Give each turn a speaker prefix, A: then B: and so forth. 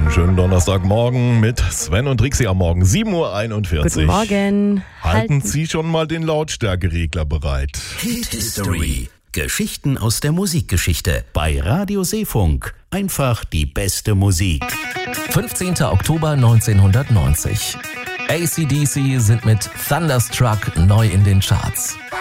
A: Schönen Donnerstagmorgen mit Sven und Trixie am Morgen, 7.41 Uhr.
B: Guten Morgen.
A: Halten Sie schon mal den Lautstärkeregler bereit.
C: Hit History. Geschichten aus der Musikgeschichte bei Radio Seefunk. Einfach die beste Musik.
D: 15. Oktober 1990. AC/DC sind mit Thunderstruck neu in den Charts.